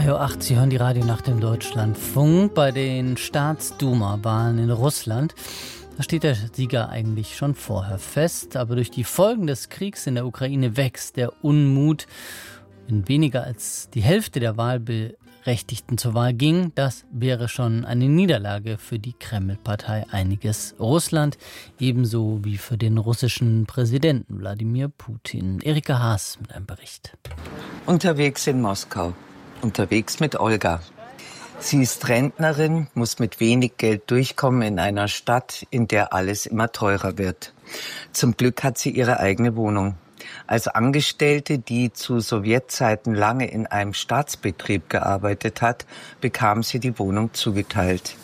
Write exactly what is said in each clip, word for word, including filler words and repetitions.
drei Uhr acht, Sie hören die Radionacht im Deutschlandfunk. Bei den Staatsduma-Wahlen in Russland, da steht der Sieger eigentlich schon vorher fest. Aber durch die Folgen des Kriegs in der Ukraine wächst der Unmut. Wenn weniger als die Hälfte der Wahlberechtigten zur Wahl ging, das wäre schon eine Niederlage für die Kreml-Partei Einiges Russland, ebenso wie für den russischen Präsidenten Wladimir Putin. Erika Haas mit einem Bericht. Unterwegs in Moskau. Unterwegs mit Olga. Sie ist Rentnerin, muss mit wenig Geld durchkommen in einer Stadt, in der alles immer teurer wird. Zum Glück hat sie ihre eigene Wohnung. Als Angestellte, die zu Sowjetzeiten lange in einem Staatsbetrieb gearbeitet hat, bekam sie die Wohnung zugeteilt.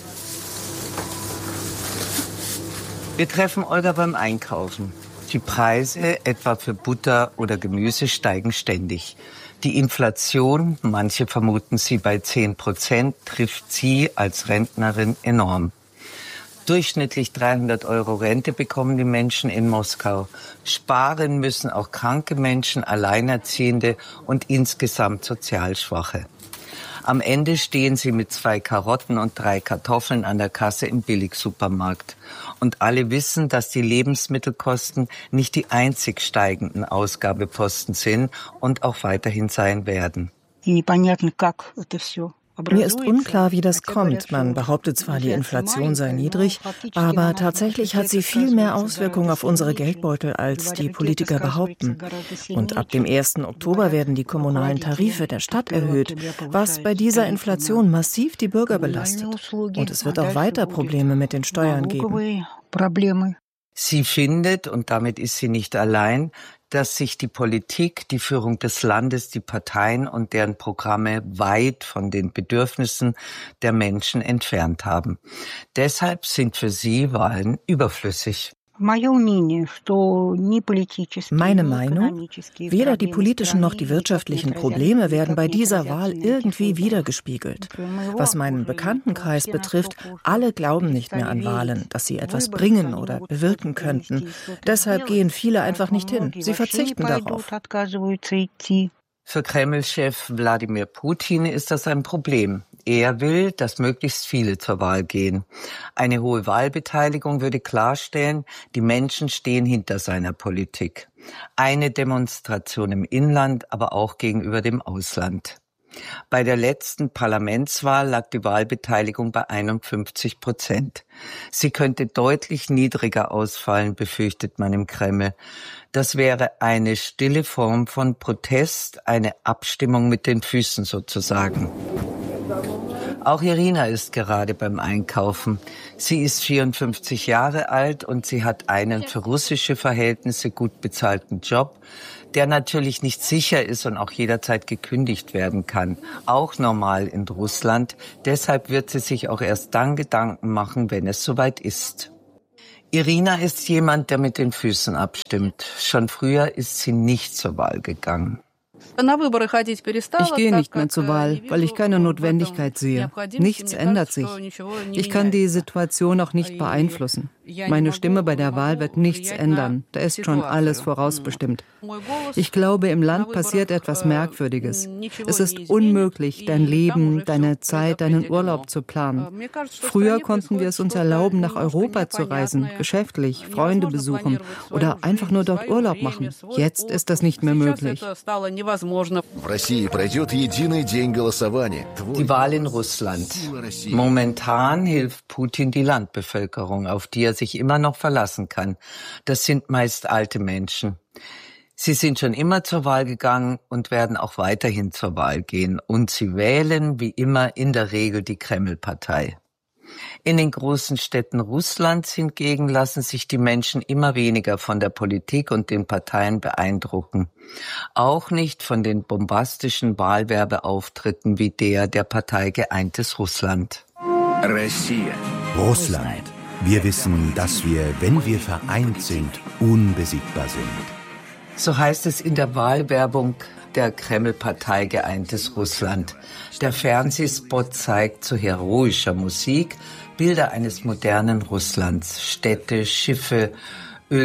Wir treffen Olga beim Einkaufen. Die Preise, etwa für Butter oder Gemüse, steigen ständig. Die Inflation, manche vermuten sie bei zehn Prozent, trifft sie als Rentnerin enorm. Durchschnittlich dreihundert Euro Rente bekommen die Menschen in Moskau. Sparen müssen auch kranke Menschen, Alleinerziehende und insgesamt sozial Schwache. Am Ende stehen sie mit zwei Karotten und drei Kartoffeln an der Kasse im Billigsupermarkt. Und alle wissen, dass die Lebensmittelkosten nicht die einzig steigenden Ausgabeposten sind und auch weiterhin sein werden. Mir ist unklar, wie das kommt. Man behauptet zwar, die Inflation sei niedrig, aber tatsächlich hat sie viel mehr Auswirkungen auf unsere Geldbeutel, als die Politiker behaupten. Und ab dem ersten Oktober werden die kommunalen Tarife der Stadt erhöht, was bei dieser Inflation massiv die Bürger belastet. Und es wird auch weiter Probleme mit den Steuern geben. Sie findet, und damit ist sie nicht allein, dass sich die Politik, die Führung des Landes, die Parteien und deren Programme weit von den Bedürfnissen der Menschen entfernt haben. Deshalb sind für sie Wahlen überflüssig. Meine Meinung? Weder die politischen noch die wirtschaftlichen Probleme werden bei dieser Wahl irgendwie wiedergespiegelt. Was meinen Bekanntenkreis betrifft, alle glauben nicht mehr an Wahlen, dass sie etwas bringen oder bewirken könnten. Deshalb gehen viele einfach nicht hin. Sie verzichten darauf. Für Kreml-Chef Wladimir Putin ist das ein Problem. Er will, dass möglichst viele zur Wahl gehen. Eine hohe Wahlbeteiligung würde klarstellen, die Menschen stehen hinter seiner Politik. Eine Demonstration im Inland, aber auch gegenüber dem Ausland. Bei der letzten Parlamentswahl lag die Wahlbeteiligung bei einundfünfzig Prozent. Sie könnte deutlich niedriger ausfallen, befürchtet man im Kreml. Das wäre eine stille Form von Protest, eine Abstimmung mit den Füßen sozusagen. Auch Irina ist gerade beim Einkaufen. Sie ist vierundfünfzig Jahre alt und sie hat einen für russische Verhältnisse gut bezahlten Job, der natürlich nicht sicher ist und auch jederzeit gekündigt werden kann. Auch normal in Russland. Deshalb wird sie sich auch erst dann Gedanken machen, wenn es soweit ist. Irina ist jemand, der mit den Füßen abstimmt. Schon früher ist sie nicht zur Wahl gegangen. Ich gehe nicht mehr zur Wahl, weil ich keine Notwendigkeit sehe. Nichts ändert sich. Ich kann die Situation auch nicht beeinflussen. Meine Stimme bei der Wahl wird nichts ändern. Da ist schon alles vorausbestimmt. Ich glaube, im Land passiert etwas Merkwürdiges. Es ist unmöglich, dein Leben, deine Zeit, deinen Urlaub zu planen. Früher konnten wir es uns erlauben, nach Europa zu reisen, geschäftlich, Freunde besuchen oder einfach nur dort Urlaub machen. Jetzt ist das nicht mehr möglich. Die Wahl in Russland. Momentan hilft Putin die Landbevölkerung, auf die er sich immer noch verlassen kann. Das sind meist alte Menschen. Sie sind schon immer zur Wahl gegangen und werden auch weiterhin zur Wahl gehen. Und sie wählen, wie immer, in der Regel die Kreml-Partei. In den großen Städten Russlands hingegen lassen sich die Menschen immer weniger von der Politik und den Parteien beeindrucken. Auch nicht von den bombastischen Wahlwerbeauftritten wie der der Partei Geeintes Russland. Russland. Wir wissen, dass wir, wenn wir vereint sind, unbesiegbar sind. So heißt es in der Wahlwerbung der Kreml-Partei Geeintes Russland. Der Fernsehspot zeigt zu heroischer Musik Bilder eines modernen Russlands. Städte, Schiffe,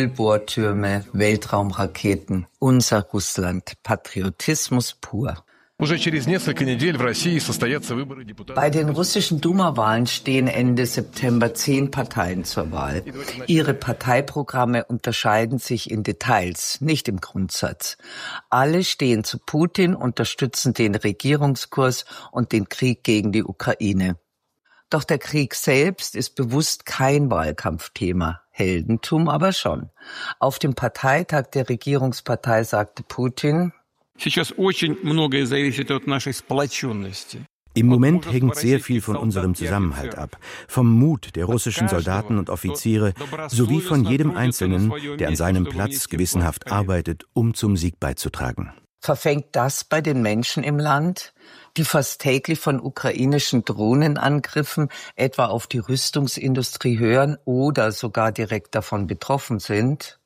Ölbohrtürme, Weltraumraketen. Unser Russland. Patriotismus pur. Bei den russischen Duma-Wahlen stehen Ende September zehn Parteien zur Wahl. Ihre Parteiprogramme unterscheiden sich in Details, nicht im Grundsatz. Alle stehen zu Putin, unterstützen den Regierungskurs und den Krieg gegen die Ukraine. Doch der Krieg selbst ist bewusst kein Wahlkampfthema, Heldentum aber schon. Auf dem Parteitag der Regierungspartei sagte Putin: Im Moment hängt sehr viel von unserem Zusammenhalt ab, vom Mut der russischen Soldaten und Offiziere sowie von jedem Einzelnen, der an seinem Platz gewissenhaft arbeitet, um zum Sieg beizutragen. Verfängt das bei den Menschen im Land, die fast täglich von ukrainischen Drohnenangriffen etwa auf die Rüstungsindustrie hören oder sogar direkt davon betroffen sind?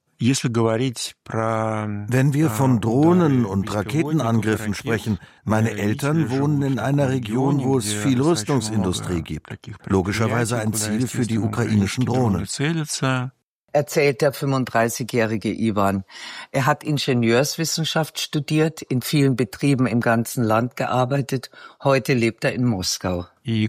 Wenn wir von Drohnen und Raketenangriffen sprechen, meine Eltern wohnen in einer Region, wo es viel Rüstungsindustrie gibt. Logischerweise ein Ziel für die ukrainischen Drohnen. Erzählt der fünfunddreißigjährige Iwan. Er hat Ingenieurswissenschaft studiert, in vielen Betrieben im ganzen Land gearbeitet. Heute lebt er in Moskau.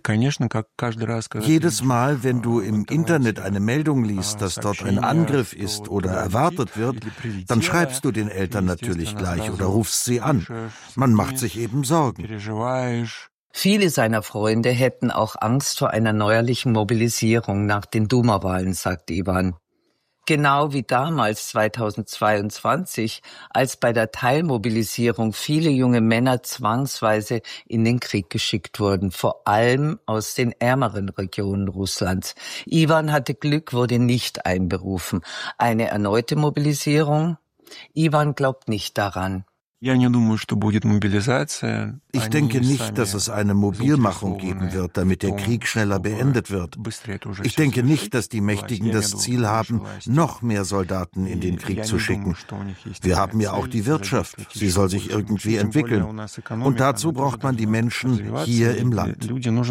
Jedes Mal, wenn du im Internet eine Meldung liest, dass dort ein Angriff ist oder erwartet wird, dann schreibst du den Eltern natürlich gleich oder rufst sie an. Man macht sich eben Sorgen. Viele seiner Freunde hätten auch Angst vor einer neuerlichen Mobilisierung nach den Duma-Wahlen, sagt Iwan. Genau wie damals zweitausendzweiundzwanzig, als bei der Teilmobilisierung viele junge Männer zwangsweise in den Krieg geschickt wurden, vor allem aus den ärmeren Regionen Russlands. Iwan hatte Glück, wurde nicht einberufen. Eine erneute Mobilisierung? Iwan glaubt nicht daran. Ich denke nicht, dass es eine Mobilmachung geben wird, damit der Krieg schneller beendet wird. Ich denke nicht, dass die Mächtigen das Ziel haben, noch mehr Soldaten in den Krieg zu schicken. Wir haben ja auch die Wirtschaft. Sie soll sich irgendwie entwickeln. Und dazu braucht man die Menschen hier im Land.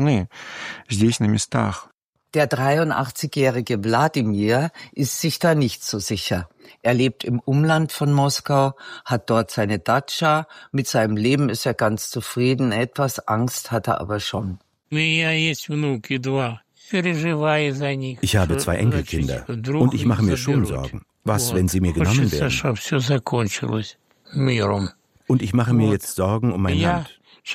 Der dreiundachtzigjährige Wladimir ist sich da nicht so sicher. Er lebt im Umland von Moskau, hat dort seine Datscha. Mit seinem Leben ist er ganz zufrieden. Etwas Angst hat er aber schon. Ich habe zwei Enkelkinder und ich mache mir schon Sorgen. Was, wenn sie mir genommen werden? Und ich mache mir jetzt Sorgen um mein Land.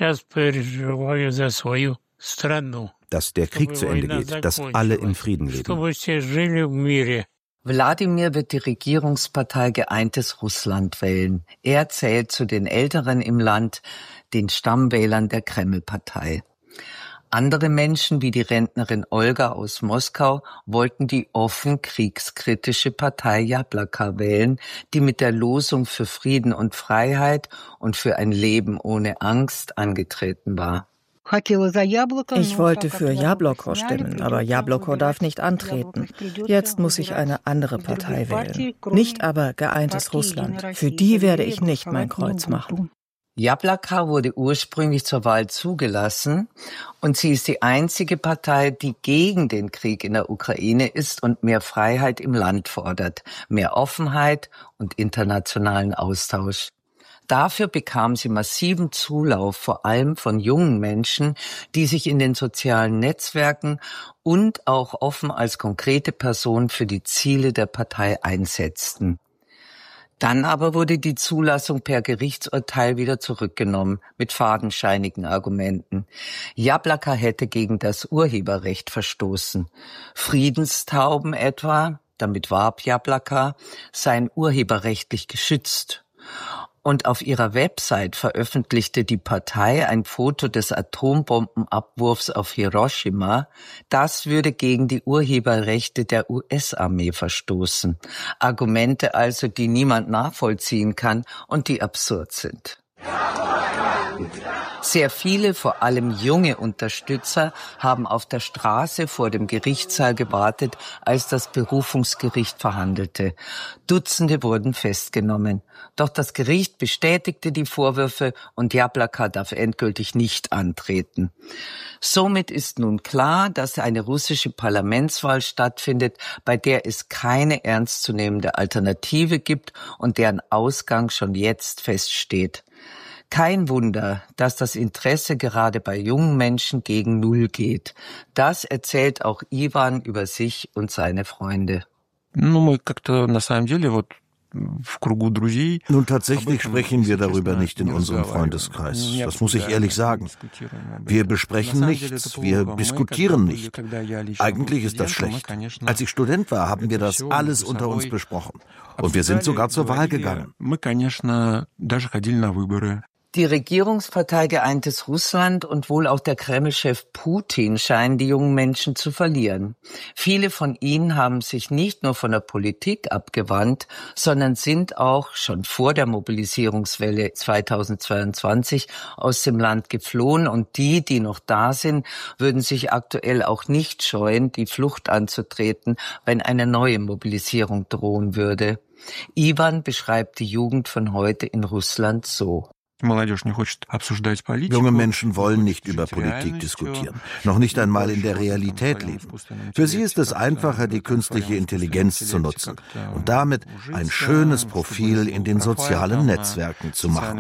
Dass der Krieg zu Ende geht, dass alle in Frieden leben. Wladimir wird die Regierungspartei Geeintes Russland wählen. Er zählt zu den Älteren im Land, den Stammwählern der Kreml-Partei. Andere Menschen, wie die Rentnerin Olga aus Moskau, wollten die offen kriegskritische Partei Jablaka wählen, die mit der Losung für Frieden und Freiheit und für ein Leben ohne Angst angetreten war. Ich wollte für Jabloko stimmen, aber Jabloko darf nicht antreten. Jetzt muss ich eine andere Partei wählen. Nicht aber Geeintes Russland. Für die werde ich nicht mein Kreuz machen. Jablaka wurde ursprünglich zur Wahl zugelassen und sie ist die einzige Partei, die gegen den Krieg in der Ukraine ist und mehr Freiheit im Land fordert, mehr Offenheit und internationalen Austausch. Dafür bekam sie massiven Zulauf, vor allem von jungen Menschen, die sich in den sozialen Netzwerken und auch offen als konkrete Person für die Ziele der Partei einsetzten. Dann aber wurde die Zulassung per Gerichtsurteil wieder zurückgenommen, mit fadenscheinigen Argumenten. Jablaka hätte gegen das Urheberrecht verstoßen. Friedenstauben etwa, damit warb Jablaka, seien urheberrechtlich geschützt. Und auf ihrer Website veröffentlichte die Partei ein Foto des Atombombenabwurfs auf Hiroshima. Das würde gegen die Urheberrechte der U S-Armee verstoßen. Argumente also, die niemand nachvollziehen kann und die absurd sind. Sehr viele, vor allem junge Unterstützer, haben auf der Straße vor dem Gerichtssaal gewartet, als das Berufungsgericht verhandelte. Dutzende wurden festgenommen. Doch das Gericht bestätigte die Vorwürfe und Jablaka darf endgültig nicht antreten. Somit ist nun klar, dass eine russische Parlamentswahl stattfindet, bei der es keine ernstzunehmende Alternative gibt und deren Ausgang schon jetzt feststeht. Kein Wunder, dass das Interesse gerade bei jungen Menschen gegen Null geht. Das erzählt auch Iwan über sich und seine Freunde. Nun, tatsächlich sprechen wir darüber nicht in unserem Freundeskreis. Das muss ich ehrlich sagen. Wir besprechen nichts, wir diskutieren nicht. Eigentlich ist das schlecht. Als ich Student war, haben wir das alles unter uns besprochen. Und wir sind sogar zur Wahl gegangen. Die Regierungspartei Geeintes Russland und wohl auch der Kreml-Chef Putin scheinen die jungen Menschen zu verlieren. Viele von ihnen haben sich nicht nur von der Politik abgewandt, sondern sind auch schon vor der Mobilisierungswelle zweitausendzweiundzwanzig aus dem Land geflohen. Und die, die noch da sind, würden sich aktuell auch nicht scheuen, die Flucht anzutreten, wenn eine neue Mobilisierung drohen würde. Iwan beschreibt die Jugend von heute in Russland so. Junge Menschen wollen nicht über Politik diskutieren, noch nicht einmal in der Realität leben. Für sie ist es einfacher, die künstliche Intelligenz zu nutzen und damit ein schönes Profil in den sozialen Netzwerken zu machen.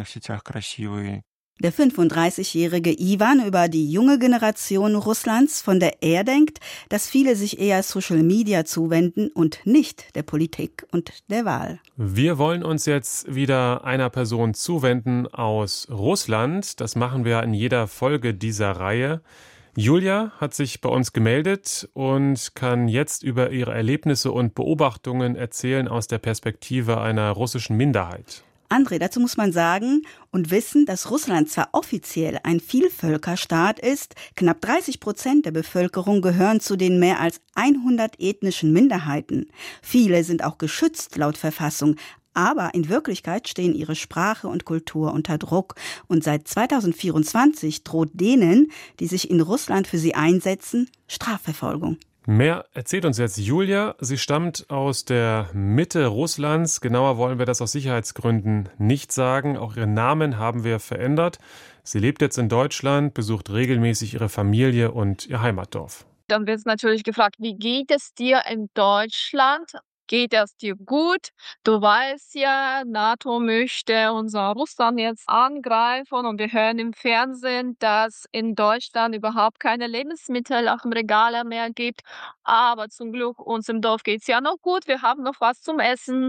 Der fünfunddreißigjährige Iwan über die junge Generation Russlands, von der er denkt, dass viele sich eher Social Media zuwenden und nicht der Politik und der Wahl. Wir wollen uns jetzt wieder einer Person zuwenden aus Russland. Das machen wir in jeder Folge dieser Reihe. Julia hat sich bei uns gemeldet und kann jetzt über ihre Erlebnisse und Beobachtungen erzählen aus der Perspektive einer russischen Minderheit. André, dazu muss man sagen und wissen, dass Russland zwar offiziell ein Vielvölkerstaat ist, knapp dreißig Prozent der Bevölkerung gehören zu den mehr als hundert ethnischen Minderheiten. Viele sind auch geschützt laut Verfassung, aber in Wirklichkeit stehen ihre Sprache und Kultur unter Druck. Und seit zweitausendvierundzwanzig droht denen, die sich in Russland für sie einsetzen, Strafverfolgung. Mehr erzählt uns jetzt Julia. Sie stammt aus der Mitte Russlands. Genauer wollen wir das aus Sicherheitsgründen nicht sagen. Auch ihren Namen haben wir verändert. Sie lebt jetzt in Deutschland, besucht regelmäßig ihre Familie und ihr Heimatdorf. Dann wird natürlich gefragt, wie geht es dir in Deutschland? Geht es dir gut? Du weißt ja, NATO möchte unser Russland jetzt angreifen und wir hören im Fernsehen, dass in Deutschland überhaupt keine Lebensmittel auf dem Regal mehr gibt. Aber zum Glück, uns im Dorf geht es ja noch gut, wir haben noch was zum Essen.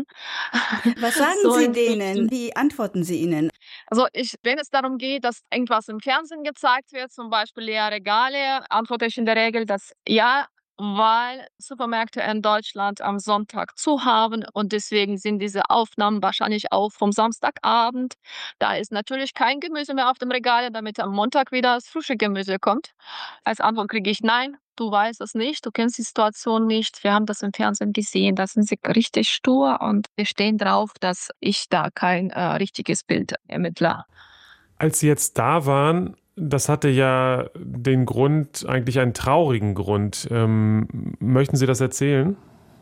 Was sagen so Sie denen? Wie antworten Sie ihnen? Also ich, wenn es darum geht, dass irgendwas im Fernsehen gezeigt wird, zum Beispiel leere Regale, antworte ich in der Regel, dass ja, weil Supermärkte in Deutschland am Sonntag zu haben und deswegen sind diese Aufnahmen wahrscheinlich auch vom Samstagabend. Da ist natürlich kein Gemüse mehr auf dem Regal, damit am Montag wieder das frische Gemüse kommt. Als Antwort kriege ich nein, du weißt es nicht, du kennst die Situation nicht. Wir haben das im Fernsehen gesehen, da sind sie richtig stur und wir stehen drauf, dass ich da kein äh, richtiges Bild ermittle. Als Sie jetzt da waren, das hatte ja den Grund, eigentlich einen traurigen Grund. Ähm, möchten Sie das erzählen?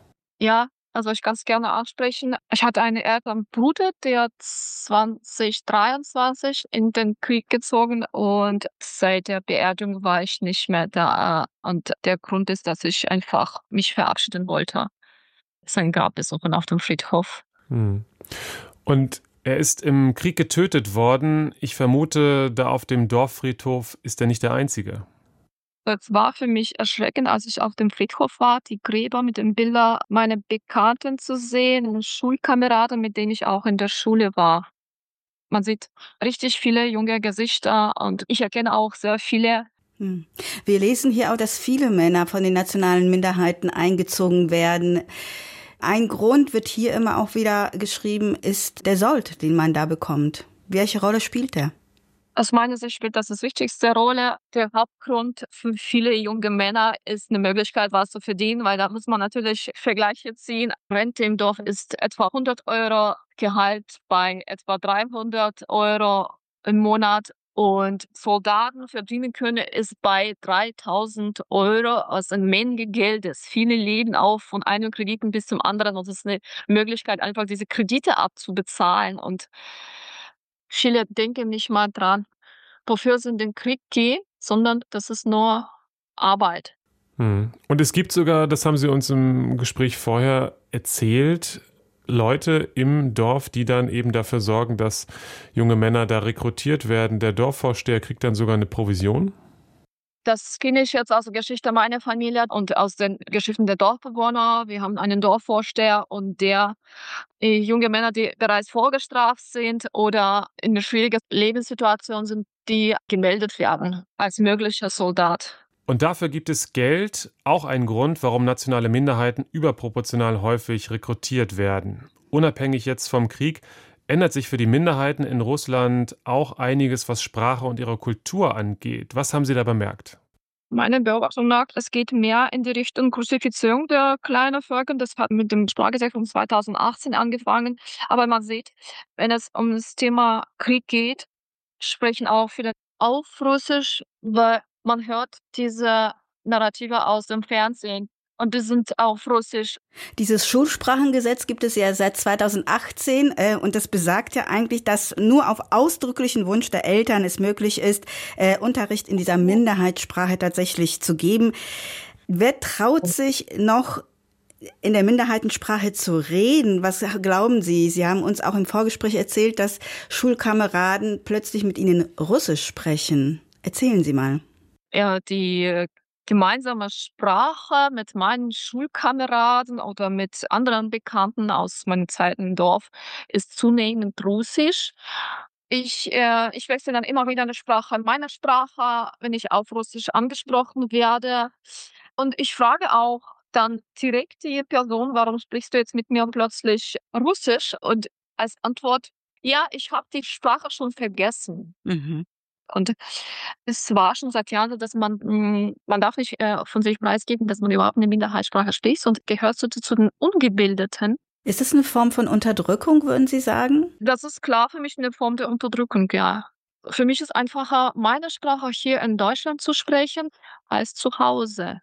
Ja, also ich kann es gerne ansprechen. Ich hatte einen älteren Bruder, der zwanzig dreiundzwanzig in den Krieg gezogen und seit der Beerdigung war ich nicht mehr da. Und der Grund ist, dass ich einfach mich verabschieden wollte. Sein Grab besuchen auf dem Friedhof. Hm. Und er ist im Krieg getötet worden. Ich vermute, da auf dem Dorffriedhof ist er nicht der Einzige. Es war für mich erschreckend, als ich auf dem Friedhof war, die Gräber mit den Bildern meiner Bekannten zu sehen, Schulkameraden, mit denen ich auch in der Schule war. Man sieht richtig viele junge Gesichter und ich erkenne auch sehr viele. Wir lesen hier auch, dass viele Männer von den nationalen Minderheiten eingezogen werden. Ein Grund wird hier immer auch wieder geschrieben, ist der Sold, den man da bekommt. Welche Rolle spielt der? Aus meiner Sicht spielt das die wichtigste Rolle. Der Hauptgrund für viele junge Männer ist eine Möglichkeit, was zu verdienen, weil da muss man natürlich Vergleiche ziehen. Rente im Dorf ist etwa hundert Euro, Gehalt bei etwa dreihundert Euro im Monat. Und Soldaten verdienen können es bei dreitausend Euro aus einer Menge Geldes. Viele leben auch von einem Kredit bis zum anderen. Und es ist eine Möglichkeit, einfach diese Kredite abzubezahlen. Und viele denken nicht mal dran, wofür sie in den Krieg gehen, sondern das ist nur Arbeit. Hm. Und es gibt sogar, das haben Sie uns im Gespräch vorher erzählt, Leute im Dorf, die dann eben dafür sorgen, dass junge Männer da rekrutiert werden. Der Dorfvorsteher kriegt dann sogar eine Provision? Das kenne ich jetzt aus der Geschichte meiner Familie und aus den Geschichten der Dorfbewohner. Wir haben einen Dorfvorsteher und der äh, junge Männer, die bereits vorgestraft sind oder in einer schwierigen Lebenssituation sind, die gemeldet werden als möglicher Soldat. Und dafür gibt es Geld, auch ein Grund, warum nationale Minderheiten überproportional häufig rekrutiert werden. Unabhängig jetzt vom Krieg ändert sich für die Minderheiten in Russland auch einiges, was Sprache und ihre Kultur angeht. Was haben Sie da bemerkt? Meine Beobachtung nach, es geht mehr in die Richtung Russifizierung der kleinen Völker. Das hat mit dem Sprachgesetz von zweitausendachtzehn angefangen. Aber man sieht, wenn es um das Thema Krieg geht, sprechen auch viele auf Russisch, weil man hört diese Narrative aus dem Fernsehen. Und die sind auf Russisch. Dieses Schulsprachengesetz gibt es ja seit zweitausendachtzehn äh, und das besagt ja eigentlich, dass nur auf ausdrücklichen Wunsch der Eltern es möglich ist, äh, Unterricht in dieser Minderheitssprache tatsächlich zu geben. Wer traut sich noch in der Minderheitensprache zu reden? Was glauben Sie? Sie haben uns auch im Vorgespräch erzählt, dass Schulkameraden plötzlich mit Ihnen Russisch sprechen. Erzählen Sie mal. Ja, die gemeinsame Sprache mit meinen Schulkameraden oder mit anderen Bekannten aus meiner Zeit im Dorf ist zunehmend Russisch. Ich, äh, ich wechsle dann immer wieder eine Sprache, meine Sprache, wenn ich auf Russisch angesprochen werde. Und ich frage auch dann direkt die Person, warum sprichst du jetzt mit mir plötzlich Russisch? Und als Antwort, ja, ich habe die Sprache schon vergessen. Mhm. Und es war schon seit Jahren so, dass man, man darf nicht äh, von sich preisgeben, dass man überhaupt eine Minderheitssprache spricht und gehört zu, zu den Ungebildeten. Ist das eine Form von Unterdrückung, würden Sie sagen? Das ist klar für mich eine Form der Unterdrückung, ja. Für mich ist einfacher, meine Sprache hier in Deutschland zu sprechen, als zu Hause.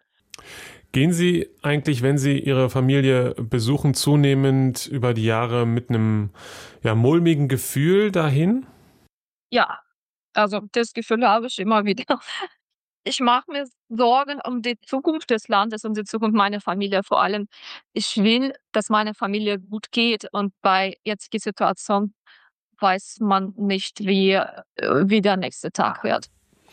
Gehen Sie eigentlich, wenn Sie Ihre Familie besuchen, zunehmend über die Jahre mit einem ja, mulmigen Gefühl dahin? Ja. Also das Gefühl habe ich immer wieder. Ich mache mir Sorgen um die Zukunft des Landes, um die Zukunft meiner Familie vor allem. Ich will, dass meine Familie gut geht und bei jetziger Situation weiß man nicht, wie, wie der nächste Tag wird.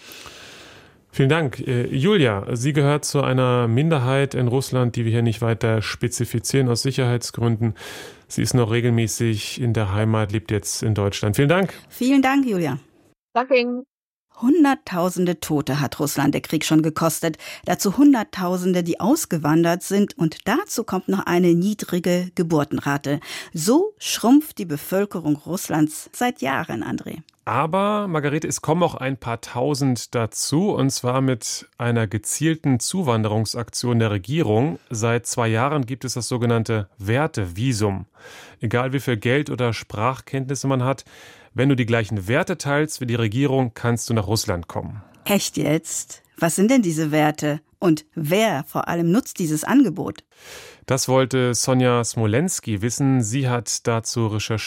Vielen Dank. Julia, sie gehört zu einer Minderheit in Russland, die wir hier nicht weiter spezifizieren aus Sicherheitsgründen. Sie ist noch regelmäßig in der Heimat, lebt jetzt in Deutschland. Vielen Dank. Vielen Dank, Julia. Danke Ihnen. Hunderttausende Tote hat Russland der Krieg schon gekostet. Dazu Hunderttausende, die ausgewandert sind. Und dazu kommt noch eine niedrige Geburtenrate. So schrumpft die Bevölkerung Russlands seit Jahren, André. Aber, Margarete, es kommen auch ein paar Tausend dazu, und zwar mit einer gezielten Zuwanderungsaktion der Regierung. Seit zwei Jahren gibt es das sogenannte Wertevisum. Egal wie viel Geld oder Sprachkenntnisse man hat, wenn du die gleichen Werte teilst wie die Regierung, kannst du nach Russland kommen. Echt jetzt? Was sind denn diese Werte? Und wer vor allem nutzt dieses Angebot? Das wollte Sonja Smolensky wissen. Sie hat dazu recherchiert.